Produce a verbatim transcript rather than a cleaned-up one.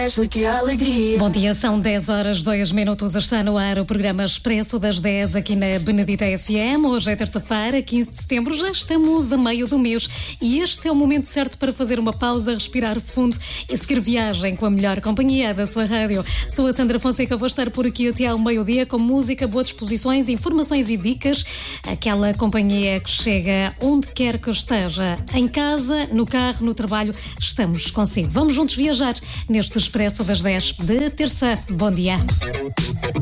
Que alegria. Bom dia, são dez horas, dois minutos. Está no ar o programa Expresso das dez aqui na Benedita F M. Hoje é terça-feira, quinze de setembro, já estamos a meio do mês e este é o momento certo para fazer uma pausa, respirar fundo e seguir viagem com a melhor companhia da sua rádio. Sou a Sandra Fonseca, vou estar por aqui até ao meio-dia com música, boas disposições, informações e dicas. Aquela companhia que chega onde quer que esteja, em casa, no carro, no trabalho, estamos consigo. Vamos juntos viajar neste Expresso das dez de terça. Bom dia.